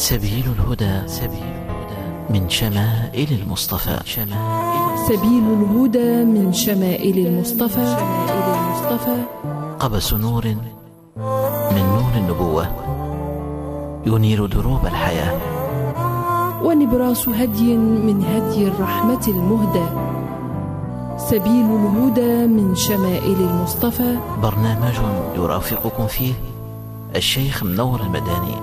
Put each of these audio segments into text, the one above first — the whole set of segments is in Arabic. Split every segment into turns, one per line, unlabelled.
سبيل الهدى من شمائل المصطفى.
سبيل الهدى من شمائل المصطفى.
قبس نور من نور النبوة ينير دروب الحياة،
ونبراس هدي من هدي الرحمة المهدى. سبيل الهدى من شمائل المصطفى،
برنامج يرافقكم فيه الشيخ منور المداني.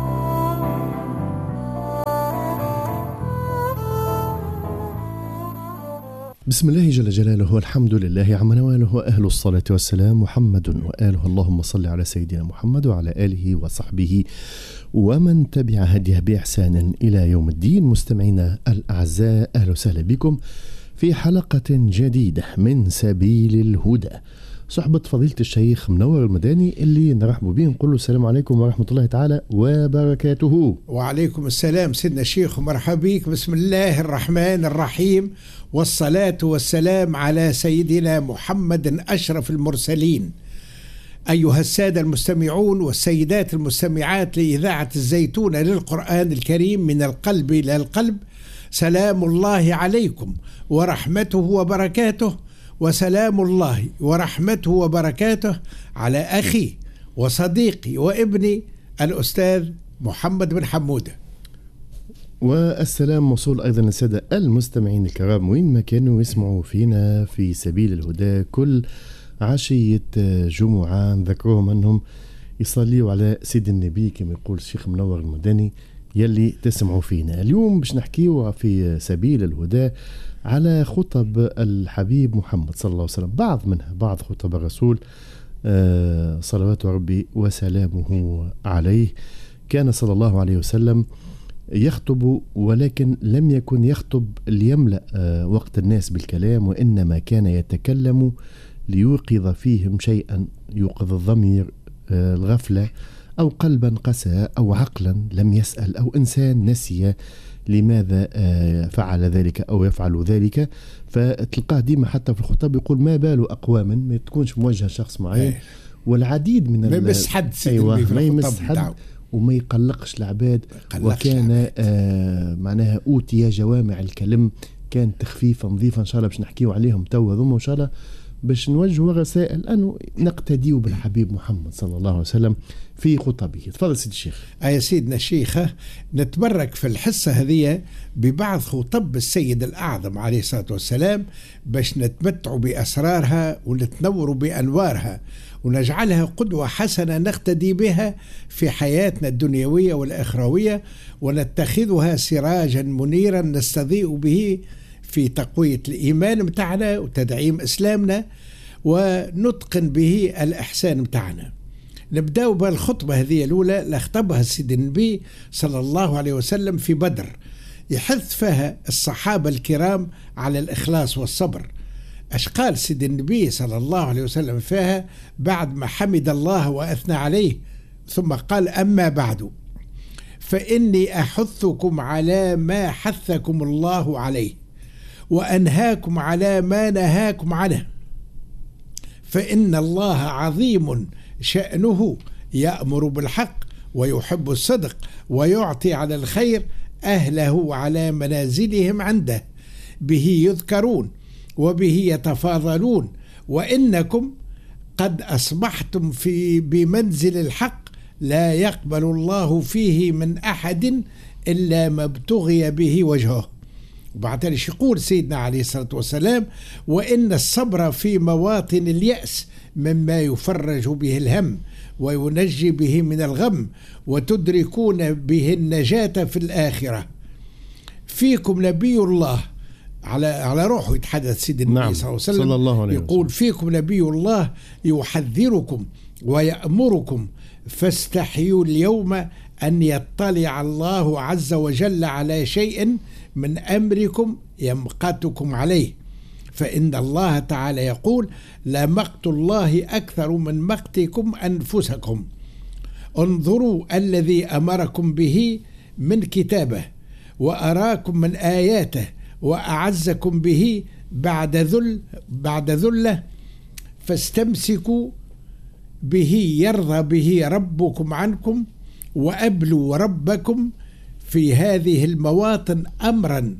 بسم الله جل جلاله والحمد لله عما نواله، وأهل الصلاة والسلام محمد وآله. اللهم صل على سيدنا محمد وعلى آله وصحبه ومن تبع هديه بإحسان إلى يوم الدين. مستمعينا الأعزاء، أهلا وسهلا بكم في حلقة جديدة من سبيل الهدى، صحبة فضيلة الشيخ منور المداني اللي نرحب به، نقول له السلام عليكم ورحمة الله تعالى وبركاته.
وعليكم السلام سيدنا الشيخ، ومرحبا بك. بسم الله الرحمن الرحيم، والصلاة والسلام على سيدنا محمد أشرف المرسلين. أيها السادة المستمعون والسيدات المستمعات لإذاعة الزيتونة للقرآن الكريم، من القلب إلى القلب، سلام الله عليكم ورحمته وبركاته. وسلام الله ورحمته وبركاته على أخي وصديقي وابني الأستاذ محمد بن حمودة.
والسلام موصول أيضا للسادة المستمعين الكرام وين ما كانوا يسمعوا فينا في سبيل الهدى كل عشية جمعة. نذكرهم أنهم يصليوا على سيد النبي كما يقول الشيخ منور المداني يلي تسمعوا فينا. اليوم باش نحكيوا في سبيل الهدى على خطب الحبيب محمد صلى الله عليه وسلم، بعض خطب الرسول صلوات ربي وسلامه عليه. كان صلى الله عليه وسلم يخطب، ولكن لم يكن يخطب ليملأ وقت الناس بالكلام، وإنما كان يتكلم ليوقظ فيهم شيئا، يوقظ الضمير، الغفلة، أو قلبا قسى، أو عقلا لم يسأل، أو إنسان نسي لماذا فعل ذلك أو يفعل ذلك. فتلقاه ديما حتى في الخطاب يقول ما بال أقوام، ما تكونش موجهة شخص معين، والعديد من
ما يمس حد.
أيوة، ما يمس حد وما يقلقش العباد. وكان معناها أوتي جوامع الكلم، كان تخفيفا نظيفا. إن شاء الله باش نحكيوا عليهم توا ذم، وإن شاء الله باش نوجهوا رسائل أنه نقتديوا بالحبيب محمد صلى الله عليه وسلم في خطبه. تفضل سيد الشيخ.
يا سيدنا الشيخ، نتبرك في الحصة هذه ببعض خطب السيد الأعظم عليه الصلاة والسلام باش نتمتعوا بأسرارها ونتنوروا بأنوارها، ونجعلها قدوة حسنة نقتدي بها في حياتنا الدنيوية والآخروية، ونتخذها سراجا منيرا نستضيء به في تقوية الإيمان متاعنا وتدعيم إسلامنا، ونتقن به الإحسان متاعنا. نبدأ بالخطبة هذه الأولى اللي خطبها سيد النبي صلى الله عليه وسلم في بدر، يحث فيها الصحابة الكرام على الإخلاص والصبر. أش قال سيد النبي صلى الله عليه وسلم فيها بعد ما حمد الله وأثنى عليه؟ ثم قال: أما بعد فإني أحثكم على ما حثكم الله عليه، وأنهاكم على ما نهاكم عنه، فإن الله عظيم شأنه يأمر بالحق ويحب الصدق ويعطي على الخير أهله على منازلهم عنده، به يذكرون وبه يتفاضلون، وإنكم قد أصبحتم بمنزل الحق لا يقبل الله فيه من أحد إلا ما ابتغي به وجهه. وبعدين يقول سيدنا عليه الصلاة والسلام: وإن الصبر في مواطن اليأس مما يفرج به الهم وينجي به من الغم، وتدركون به النجاة في الآخرة. فيكم نبي الله، على روحه يتحدث سيد النبي
نعم.
صلى الله عليه وسلم، يقول: فيكم نبي الله يحذركم ويأمركم، فاستحيوا اليوم أن يطلع الله عز وجل على شيء من أمركم يمقتكم عليه، فإن الله تعالى يقول: لا مقت الله أكثر من مقتكم أنفسكم. انظروا الذي أمركم به من كتابه، وأراكم من آياته، وأعزكم به بعد ذلة، فاستمسكوا به يرضى به ربكم عنكم، وأبلوا ربكم في هذه المواطن أمرا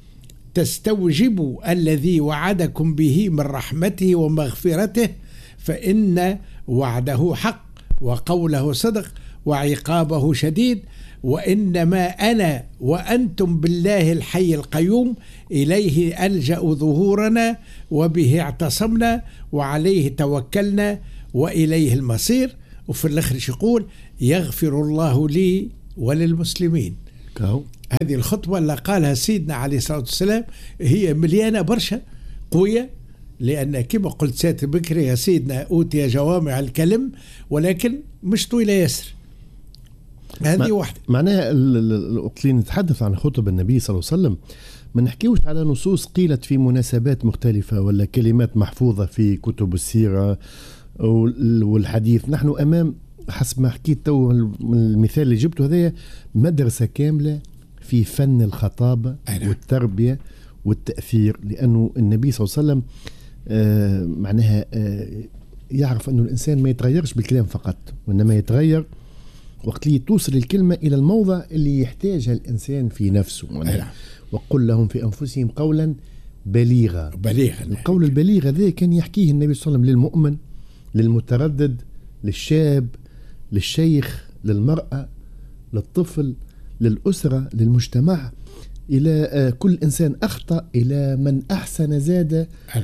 تستوجب الذي وعدكم به من رحمته ومغفرته، فإن وعده حق وقوله صدق وعقابه شديد، وإنما أنا وأنتم بالله الحي القيوم إليه ألجأ ظهورنا وبه اعتصمنا وعليه توكلنا وإليه المصير. وفي الآخر يقول يغفر الله لي وللمسلمين. هذه الخطبة اللي قالها سيدنا عليه الصلاة والسلام هي مليانة برشا قوية، لأن كما قلت سيد بكري يا سيدنا أوتي جوامع الكلم ولكن مش طويلة ياسر. هذه واحدة
معناها اللي نتحدث عن خطب النبي صلى الله عليه وسلم ما نحكيوش على نصوص قيلت في مناسبات مختلفة ولا كلمات محفوظة في كتب السيرة والحديث. نحن أمام حسب ما حكيت تو المثال اللي جبته هذا مدرسة كاملة في فن الخطابة والتربية والتأثير، لأنه النبي صلى الله عليه وسلم معناها يعرف أنه الإنسان ما يتغيرش بالكلام فقط، وإنما يتغير وقت اللي توصل الكلمة إلى الموضع اللي يحتاجها الإنسان في نفسه. وقل لهم في أنفسهم قولا بليغا. القول البليغ هذا كان يحكيه النبي صلى الله عليه وسلم للمؤمن، للمتردد، للشاب، للشيخ، للمرأة، للطفل، للأسرة، للمجتمع، إلى كل إنسان أخطأ، إلى من أحسن زاد.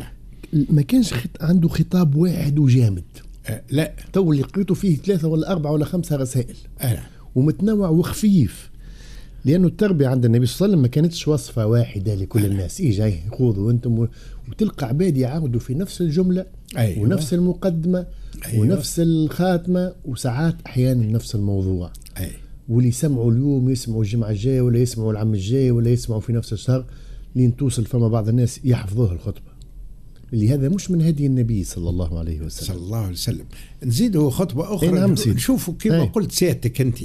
ما كانش عنده خطاب واحد وجامد.
لا،
تو اللي قريته فيه 3 ولا 4 ولا 5 رسائل ومتنوع وخفيف، لأنه التربية عند النبي صلى الله عليه وسلم ما كانتش وصفة واحدة لكل الناس. جاي خذوا أنتم، وتلقى عباد يعاودوا في نفس الجملة ونفس المقدمة ونفس الخاتمة، وساعات أحيانا نفس الموضوع. واللي يسمعوا اليوم يسمعوا الجمعة الجاية، ولا يسمعوا العام الجاي، ولا يسمعوا في نفس الشهر، لين توصل فما بعض الناس يحفظوه الخطبة اللي هذا مش من هدي النبي صلى الله عليه وسلم.
نزيده خطبة أخرى نشوفوا كما قلت سيادتك أنت.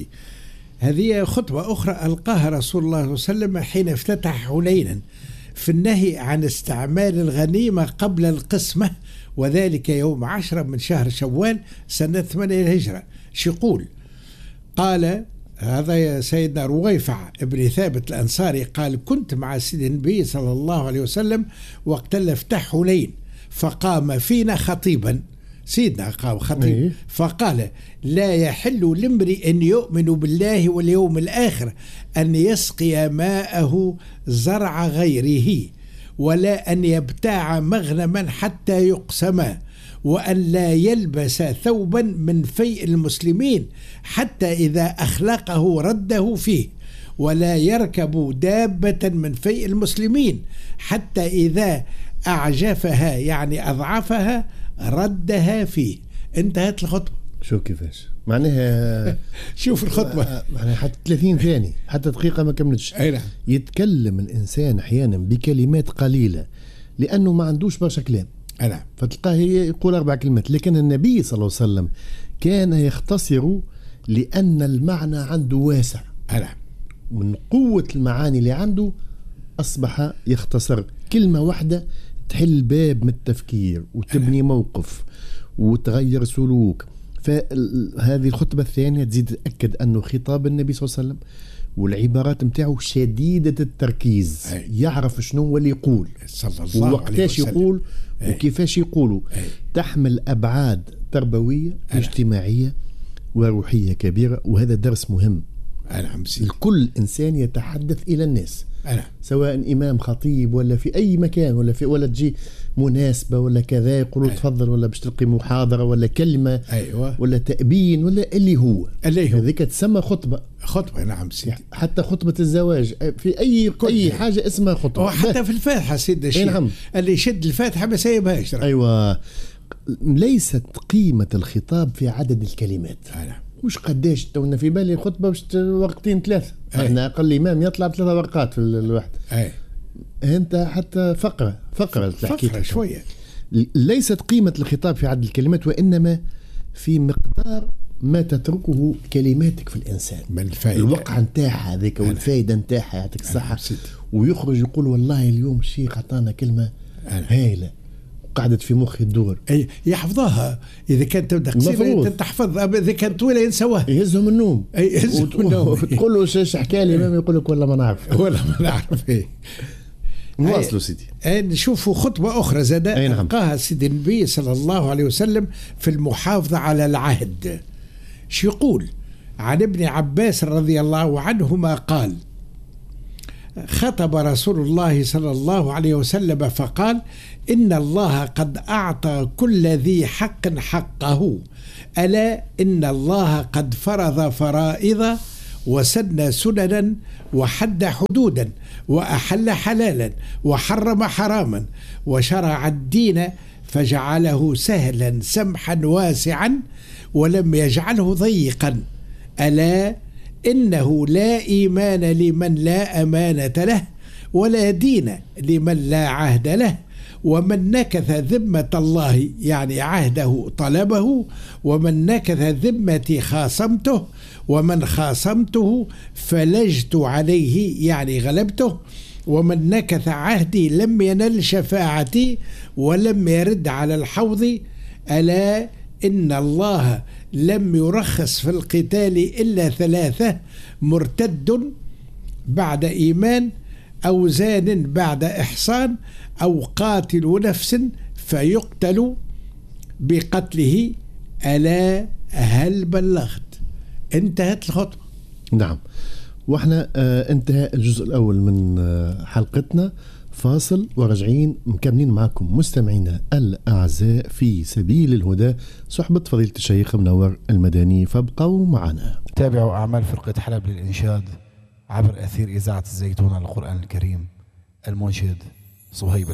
هذه خطبة أخرى ألقاها رسول الله صلى الله عليه وسلم حين افتتح حنينا في النهي عن استعمال الغنيمة قبل القسمة، وذلك يوم 10 من شهر شوال سنة 8 الهجرة. يقول قال هذا يا سيدنا رويفع ابن ثابت الأنصاري قال كنت مع سيدنا النبي صلى الله عليه وسلم وقت افتتح حنين، فقام فينا خطيبا، سيدنا قام خطيب فقال لا يحل لامرئ أن يؤمن بالله واليوم الآخر أن يسقي ماءه زرع غيره، ولا أن يبتاع مغنما حتى يقسما، وأن لا يلبس ثوبا من فيء المسلمين حتى إذا أخلقه رده فيه، ولا يركب دابة من فيء المسلمين حتى إذا أعجفها يعني أضعفها ردها فيه. انتهت الخطبة.
شو كيفاش معناها
شوف الخطبة
معناها حتى 30 ثانية حتى دقيقة ما كملتش. يتكلم الإنسان أحيانا بكلمات قليلة لأنه ما عندوش برشا كلام، فتلقاه يقول 4 كلمات، لكن النبي صلى الله عليه وسلم كان يختصر لأن المعنى عنده واسع. من قوة المعاني اللي عنده أصبح يختصر كلمة واحدة تحل باب من التفكير وتبني موقف وتغير سلوك. فهذه الخطبة الثانية تزيد تأكد أنه خطاب النبي صلى الله عليه وسلم والعبارات متاعه شديدة التركيز، يعرف شنو هو اللي يقول ووقتاش يقول وكيفاش يقوله، تحمل أبعاد تربوية اجتماعية وروحية كبيرة. وهذا درس مهم. الكل إنسان يتحدث إلى الناس، سواء إمام خطيب ولا في أي مكان ولا تجي مناسبة ولا كذا يقولوا تفضل، ولا باش تلقي محاضرة ولا كلمة ولا تأبين ولا اللي هو هذيك تسمى خطبة.
نعم سيدي.
حتى خطبة الزواج في أي حاجة اسمها خطبة،
وحتى في الفاتحة سيدنا الشيخ اللي يشد الفاتحة ما سايبهاش.
ليست قيمة الخطاب في عدد الكلمات. مش قداش تونا في بالي خطبة باش ورقتين 3. احنا أقل إمام يطلع ب3 ورقات في الواحد. أنت حتى فقرة
شوية.
ليست قيمة الخطاب في عدد الكلمات، وإنما في مقدار ما تتركه كلماتك في الإنسان
من الفائدة،
الوقع نتاعها هذيك والفائدة نتاعها. يعطيك الصحة. ويخرج يقول والله اليوم الشيخ عطانا كلمة هايلة، قعدت في مخي الدور.
أي يحفظها، إذا كانت تبدأ قصيرة تحفظها، إذا كانت طويلة ينسوها.
يهزهم النوم.
يهزهم النوم.
وتقول له ايش حكى لي الإمام، يقول لك والله ما نعرف.
ولا ما نعرف. إيه.
نواصلوا سيدي.
نشوفوا خطبة أخرى زاد
نعم.
ألقاها سيدي النبي صلى الله عليه وسلم في المحافظة على العهد. شو يقول؟ عن ابن عباس رضي الله عنهما قال: خطب رسول الله صلى الله عليه وسلم فقال: إن الله قد أعطى كل ذي حق حقه، ألا إن الله قد فرض فرائض وسن سننا وحد حدودا وأحل حلالا وحرم حراما وشرع الدين فجعله سهلا سمحا واسعا ولم يجعله ضيقا، ألا إنه لا إيمان لمن لا أمانة له ولا دين لمن لا عهد له، ومن نكث ذمة الله يعني عهده طلبه، ومن نكث ذمتي خاصمته، ومن خاصمته فلجت عليه يعني غلبته، ومن نكث عهدي لم ينل شفاعتي ولم يرد على الحوض، ألا إن الله لم يرخص في القتال إلا ثلاثة: مرتد بعد إيمان، أو زان بعد إحصان، أو قاتل نفس فيقتل بقتله، ألا هل بلغت؟ انتهت الخطبة.
نعم، واحنا انتهى الجزء الأول من حلقتنا. فاصل وراجعين مكملين معكم مستمعينا الأعزاء في سبيل الهدى، صحبة فضيلة الشيخ منور المدني، فابقوا معنا.
تابعوا أعمال فرقة حلب للإنشاد عبر أثير إذاعة الزيتون على القرآن الكريم. المنشد صهيب